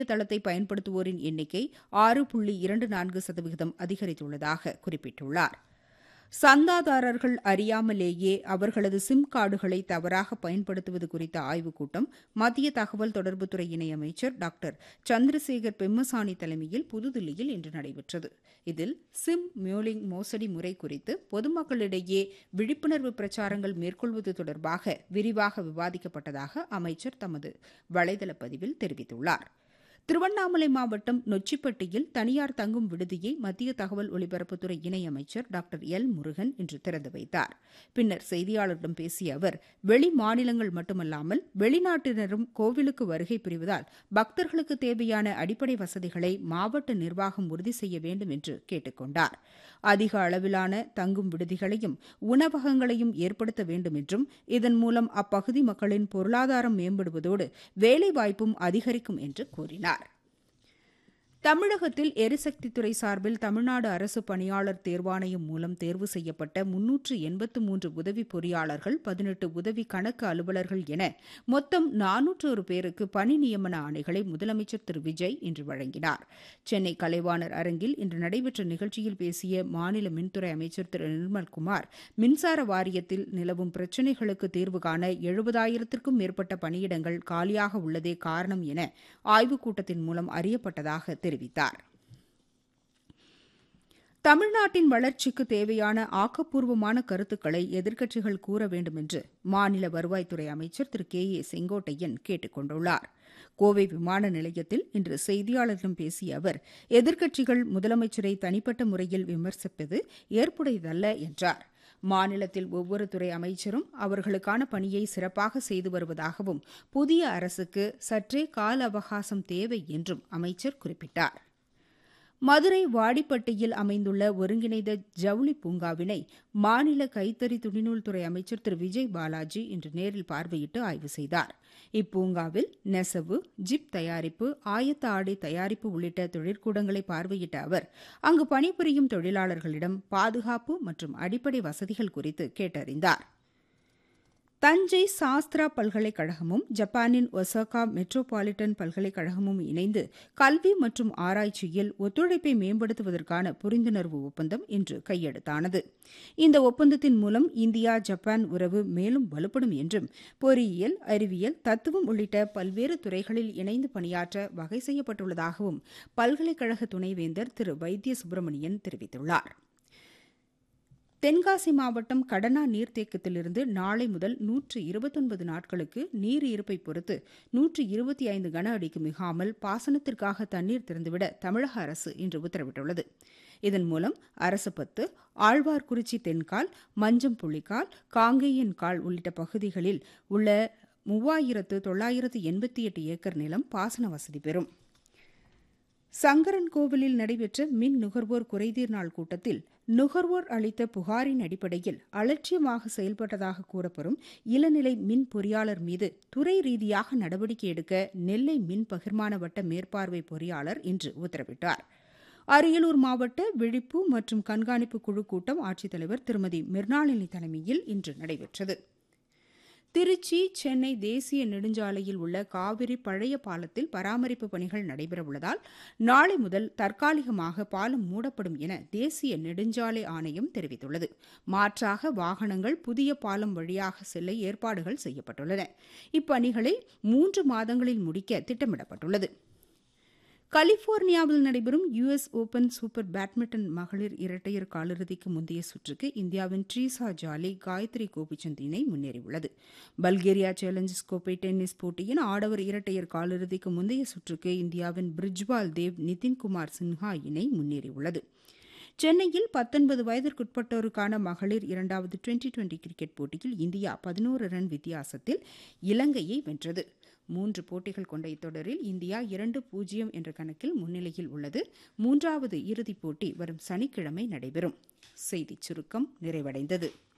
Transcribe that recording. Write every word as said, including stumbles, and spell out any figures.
தளத்தை பயன்படுத்துவோரின் எண்ணிக்கை ஆறு புள்ளி இரண்டு நான்கு சதவீதம் அதிகரித்துள்ளதாக குறிப்பிட்டுள்ளார். சந்தாதாரர்கள் அறியாமலேயே அவர்களது சிம் கார்டுகளை தவறாக பயன்படுத்துவது குறித்த ஆய்வுக் கூட்டம் மத்திய தகவல் தொடர்புத்துறை இணையமைச்சர் டாக்டர் சந்திரசேகர் பெம்மசானி தலைமையில் புதுதில்லியில் இன்று நடைபெற்றது. இதில் சிம் மியோலிங் மோசடி முறை குறித்து பொதுமக்களிடையே விழிப்புணர்வு பிரச்சாரங்கள் மேற்கொள்வது தொடர்பாக விரிவாக விவாதிக்கப்பட்டதாக அமைச்சர் தமது வலைதள பதிவில் தெரிவித்துள்ளார். திருவண்ணாமலை மாவட்டம் நொச்சிப்பட்டியில் தனியார் தங்கும் விடுதியை மத்திய தகவல் ஒலிபரப்புத்துறை இணையமைச்சர் டாக்டர் எல் முருகன் இன்று திறந்து வைத்தார். பின்னர் செய்தியாளர்களிடம் பேசிய அவர், வெளி மாநிலங்கள் மட்டுமல்லாமல் வெளிநாட்டினரும் கோவிலுக்கு வருகை புரிவதால் பக்தர்களுக்கு தேவையான அடிப்படை வசதிகளை மாவட்ட நிர்வாகம் உறுதி செய்ய வேண்டும் என்று கேட்டுக் கொண்டார். அதிக அளவிலான தங்கும் விடுதிகளையும் உணவகங்களையும் ஏற்படுத்த வேண்டும் என்றும் இதன் மூலம் அப்பகுதி மக்களின் பொருளாதாரம் மேம்படுவதோடு வேலைவாய்ப்பும் அதிகரிக்கும் என்று கூறினார். தமிழகத்தில் எரிசக்தித்துறை சார்பில் தமிழ்நாடு அரசு பணியாளர் தேர்வாணையம் மூலம் தேர்வு செய்யப்பட்ட முன்னூற்று எண்பத்து மூன்று உதவி பொறியாளர்கள், பதினெட்டு உதவி கணக்கு அலுவலர்கள் என மொத்தம் நானூற்றொரு பேருக்கு பணி நியமன ஆணைகளை முதலமைச்சர் திரு விஜய் இன்று வழங்கினார். சென்னை கலைவாணர் அரங்கில் இன்று நடைபெற்ற நிகழ்ச்சியில் பேசிய மாநில மின்துறை அமைச்சர் திரு நிர்மல்குமார், மின்சார வாரியத்தில் நிலவும் பிரச்சினைகளுக்கு தீர்வு காண எழுபதாயிரத்திற்கும் மேற்பட்ட பணியிடங்கள் காலியாக உள்ளதே காரணம் என ஆய்வுக் கூட்டத்தின் மூலம் அறியப்பட்டதாக தெரிவித்தார். தெரிவித்தார். தமிழ்நாட்டின் வளர்ச்சிக்கு தேவையான ஆக்கப்பூர்வமான கருத்துக்களை எதிர்க்கட்சிகள் கூற வேண்டும் என்று மாநில வருவாய்த்துறை அமைச்சர் திரு கே ஏ செங்கோட்டையன் கேட்டுக் கொண்டுள்ளார். கோவை விமான நிலையத்தில் இன்று செய்தியாளர்களிடம் பேசிய அவர், எதிர்க்கட்சிகள் முதலமைச்சரை தனிப்பட்ட முறையில் விமர்சிப்பது ஏற்புடையதல்ல என்றார். மாநிலத்தில் ஒவ்வொரு துறை அமைச்சரும் அவர்களுக்கான பணியை சிறப்பாக செய்து வருவதாகவும் புதிய அரசுக்கு சற்றே கால அவகாசம் தேவை என்றும் அமைச்சர் குறிப்பிட்டார். மதுரை வாடிப்பட்டியில் அமைந்துள்ள ஒருங்கிணைந்த ஜவுளி பூங்காவினை மாநில கைத்தறி துணிநூல் துறை அமைச்சர் திரு விஜய் பாலாஜி இன்று நேரில் பார்வையிட்டு ஆய்வு செய்தார். இப்பூங்காவில் நெசவு, ஜிப் தயாரிப்பு, ஆயத்த ஆடை தயாரிப்பு உள்ளிட்ட தொழிற்கூடங்களை பார்வையிட்ட அவர் அங்கு பணிபுரியும் தொழிலாளர்களிடம் பாதுகாப்பு மற்றும் அடிப்படை வசதிகள் குறித்து கேட்டறிந்தார். தஞ்சை சாஸ்திரா பல்கலைக்கழகமும் ஜப்பானின் ஒசாகா மெட்ரோபாலிட்டன் பல்கலைக்கழகமும் இணைந்து கல்வி மற்றும் ஆராய்ச்சியில் ஒத்துழைப்பை மேம்படுத்துவதற்கான புரிந்துணர்வு ஒப்பந்தம் இன்று கையெழுத்தானது. இந்த ஒப்பந்தத்தின் மூலம் இந்தியா ஜப்பான் உறவு மேலும் வலுப்படும் என்றும் பொறியியல், அறிவியல், தத்துவம் உள்ளிட்ட பல்வேறு துறைகளில் இணைந்து பணியாற்ற வகை செய்யப்பட்டுள்ளதாகவும் பல்கலைக்கழக துணைவேந்தர் திரு வைத்திய சுப்பிரமணியன் தெரிவித்துள்ளார். தென்காசி மாவட்டம் கடனா நீர்த்தேக்கத்திலிருந்து நாளை முதல் நூற்று இருபத்தொன்பது நாட்களுக்கு நீர் இருப்பை பொறுத்து நூற்று இருபத்தி ஐந்து கன அடிக்கு மிகாமல் பாசனத்திற்காக தண்ணீர் திறந்துவிட தமிழக அரசு இன்று உத்தரவிட்டுள்ளது. இதன் மூலம் அரசப்பத்து, ஆழ்வார்குறிச்சி தென்கால், மஞ்சம் புள்ளிக்கால், காங்கேயன் கால் உள்ளிட்ட பகுதிகளில் உள்ள மூவாயிரத்து தொள்ளாயிரத்து எண்பத்தி எட்டு ஏக்கர் நிலம் பாசன வசதி பெறும். சங்கரன் கோவிலில் நடைபெற்ற மின் நுகர்வோர் குறைதீர் நாள் கூட்டத்தில் நுகர்வோர் அளித்த புகாரின் அடிப்படையில் அலட்சியமாக செயல்பட்டதாக கூறப்படும் இளநிலை மின் பொறியாளர் மீது துறை ரீதியாக நடவடிக்கை எடுக்க நெல்லை மின் பகிர்மான வட்ட மேற்பார்வை பொறியாளர் இன்று உத்தரவிட்டார். அரியலூர் மாவட்ட விழிப்பு மற்றும் கண்காணிப்பு குழு கூட்டம் ஆட்சித்தலைவர் திருமதி மிர்னாளினி தலைமையில் இன்று நடைபெற்றது. திருச்சி சென்னை தேசிய நெடுஞ்சாலையில் உள்ள காவிரி பழைய பாலத்தில் பராமரிப்பு பணிகள் நடைபெறவுள்ளதால் நாளை முதல் தற்காலிகமாக பாலம் மூடப்படும் என தேசிய நெடுஞ்சாலை ஆணையம் தெரிவித்துள்ளது. மாற்றாக வாகனங்கள் புதிய பாலம் வழியாக செல்ல ஏற்பாடுகள் செய்யப்பட்டுள்ளன. இப்பணிகளை மூன்று மாதங்களில் முடிக்க திட்டமிடப்பட்டுள்ளது. கலிபோர்னியாவில் நடைபெறும் U S open super badminton மகளிர் இரட்டையர் காலிறுதிக்கு முந்தைய சுற்றுக்கு இந்தியாவின் ட்ரீசா ஜாலி, காயத்ரி கோபிச்சந்த் இணை முன்னேறியுள்ளது. பல்கேரியா சேலஞ்சர்ஸ் கோப்பை டென்னிஸ் போட்டியின் ஆடவர் இரட்டையர் காலிறுதிக்கு முந்தைய சுற்றுக்கு இந்தியாவின் பிரிஜ்பால் தேவ், நிதின்குமார் சின்ஹா இணை முன்னேறியுள்ளது. சென்னையில் பத்தொன்பது வயதிற்குட்பட்டோருக்கான மகளிர் இரண்டாவது டுவெண்டி டுவெண்டி கிரிக்கெட் போட்டியில் இந்தியா பதினோரு ரன் வித்தியாசத்தில் இலங்கையை வென்றது. மூன்று போட்டிகள் கொண்ட இத்தொடரில் இந்தியா இரண்டு பூஜ்ஜியம் என்ற கணக்கில் முன்னிலையில் உள்ளது. மூன்றாவது இறுதிப் போட்டி வரும் சனிக்கிழமை நடைபெறும். செய்திச் சுருக்கம் நிறைவடைந்தது.